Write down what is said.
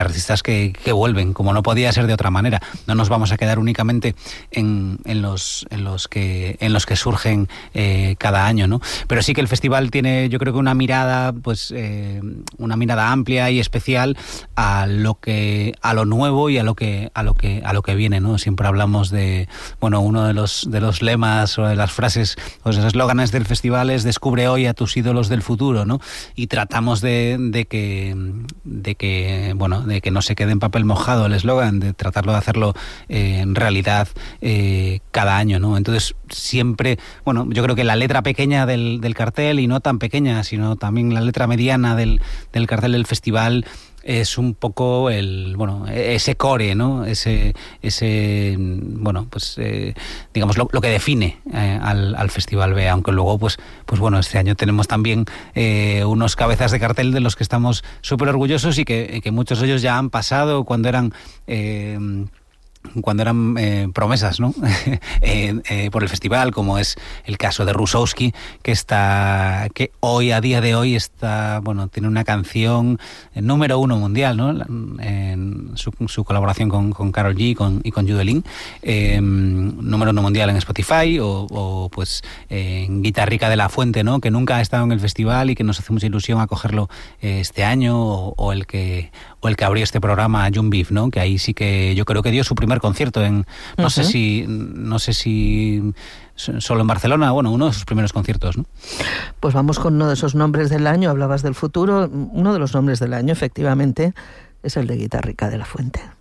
artistas que vuelven, como no podía ser de otra manera. No nos vamos a quedar únicamente en los que surgen cada año, ¿no? Pero sí que el festival tiene, yo creo que una mirada amplia y especial a lo nuevo y a lo que viene, ¿no? Siempre hablamos de, bueno, uno de los lemas o de las frases o de los eslóganes del festival es: descubre hoy a tus ídolos del futuro, ¿no? Y tratamos de que no se quede en papel mojado el eslogan, de tratarlo de hacerlo en realidad cada año, ¿no? Entonces siempre, bueno, yo creo que la letra pequeña del cartel, y no tan pequeña, sino también la letra mediana del cartel del festival, es un poco ese core, ¿no? Digamos lo que define al Festival B, aunque luego pues bueno, este año tenemos también unos cabezas de cartel de los que estamos súper orgullosos y que muchos de ellos ya han pasado cuando eran promesas, ¿no? Por el festival, como es el caso de Rusowski, que hoy, a día de hoy, está, bueno, tiene una canción número 1 mundial, ¿no? En su colaboración con Karol G y con Judelin, número 1 mundial en Spotify, o en Guitarrica de la Fuente, ¿no? Que nunca ha estado en el festival y que nos hace mucha ilusión acogerlo este año, o el que abrió este programa, Jun Beef, ¿no? Que ahí sí que yo creo que dio su primer concierto no sé si solo en Barcelona, bueno, uno de sus primeros conciertos, ¿no? Pues vamos con uno de esos nombres del año. Hablabas del futuro. Uno de los nombres del año, efectivamente, es el de Guitarrica de la Fuente.